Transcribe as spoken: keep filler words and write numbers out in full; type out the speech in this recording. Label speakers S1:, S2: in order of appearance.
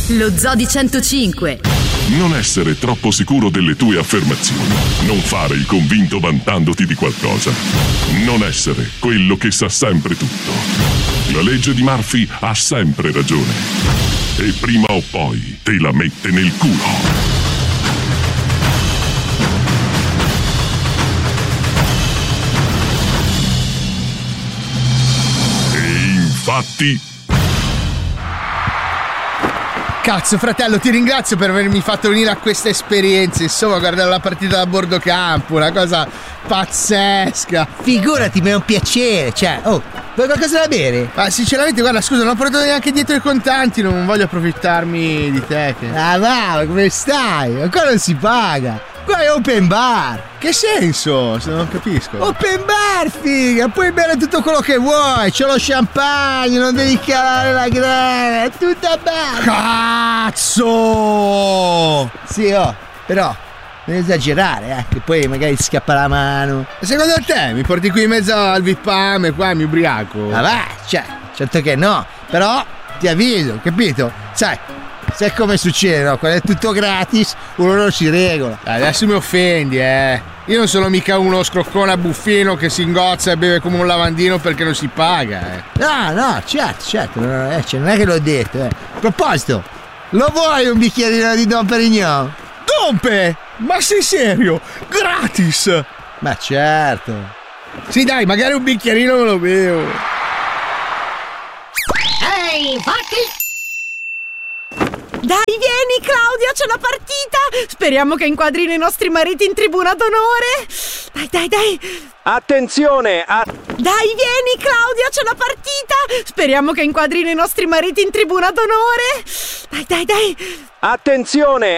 S1: Lo Zoo di centocinque.
S2: Non essere troppo sicuro delle tue affermazioni. Non fare il convinto vantandoti di qualcosa. Non essere quello che sa sempre tutto. La legge di Murphy ha sempre ragione. E prima o poi te la mette nel culo. E infatti...
S3: Cazzo, fratello, ti ringrazio per avermi fatto venire a questa esperienza. Insomma, guardare la partita da bordo campo, una cosa pazzesca.
S4: Figurati, mi è un piacere. Cioè, oh, vuoi qualcosa da bere?
S3: Ma sinceramente, guarda, scusa, non ho portato neanche dietro i contanti. Non voglio approfittarmi di te. Che...
S4: Ah, va, come stai? Ancora non si paga. Qua è open bar.
S3: Che senso? Se non capisco.
S4: Open bar, figa, puoi bere tutto quello che vuoi. C'è lo champagne, non devi calare la grana, è tutta bella.
S3: Cazzo!
S4: Sì, oh, però non esagerare, eh, che poi magari ti scappa la mano.
S3: Secondo te mi porti qui in mezzo al Vipame, qua mi ubriaco?
S4: Ma va, cioè, certo che no, però ti avviso, capito? Sai, sai come succede, no? Quando è tutto gratis, uno non si regola.
S3: Adesso mi offendi, eh. Io non sono mica uno scroccone buffino che si ingozza e beve come un lavandino perché non si paga, eh.
S4: No, no, certo, certo, non è, cioè, non è che l'ho detto, eh. A proposito, lo vuoi un bicchierino di Dom Perignon?
S3: Dompe! Ma sei serio? Gratis!
S4: Ma certo.
S3: Sì, dai, magari un bicchierino me lo bevo.
S5: Ehi, infatti...
S6: Dai, vieni Claudia, c'è la partita! Speriamo che inquadrino i nostri mariti in tribuna d'onore! Dai, dai, dai!
S7: Attenzione! A...
S6: Dai, vieni Claudia, c'è la partita! Speriamo che inquadrino i nostri mariti in tribuna d'onore! Dai, dai, dai!
S7: Attenzione!